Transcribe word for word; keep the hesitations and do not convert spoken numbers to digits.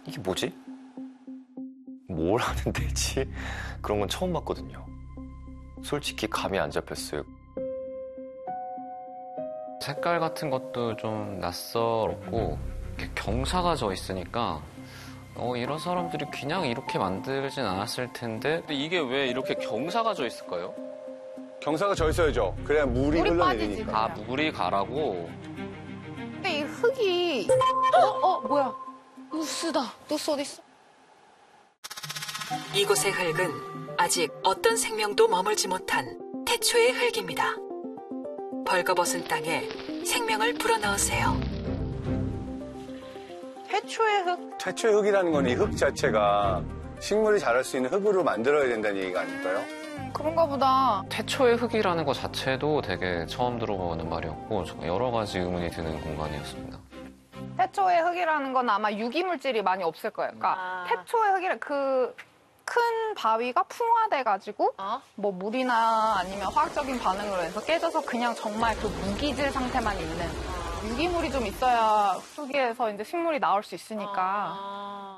이게 뭐지? 뭘 하는 데지? 그런 건 처음 봤거든요. 솔직히 감이 안 잡혔어요. 색깔 같은 것도 좀 낯설었고 이렇게 경사가 져 있으니까 어, 이런 사람들이 그냥 이렇게 만들진 않았을 텐데. 근데 이게 왜 이렇게 경사가 져 있을까요? 경사가 져 있어야죠. 그래야 물이, 물이 흘러내리니까. 아, 물이 가라고? 근데 이 흙이 어? 어? 뭐야? 누스다. 누스 어딨어? 이곳의 흙은 아직 어떤 생명도 머물지 못한 태초의 흙입니다. 벌거벗은 땅에 생명을 불어넣으세요. 태초의 흙? 태초의 흙이라는 건 이 흙 자체가 식물이 자랄 수 있는 흙으로 만들어야 된다는 얘기가 아닐까요? 그런가 보다. 태초의 흙이라는 것 자체도 되게 처음 들어보는 말이었고 여러 가지 의문이 드는 공간이었습니다. 태초의 흙이라는 건 아마 유기물질이 많이 없을 거예요. 그러니까 아. 태초의 흙이란 그 큰 바위가 풍화돼가지고 어? 뭐 물이나 아니면 화학적인 반응으로 해서 깨져서 그냥 정말 그 무기질 상태만 있는 유기물이 좀 있어야 흙에서 이제 식물이 나올 수 있으니까. 아.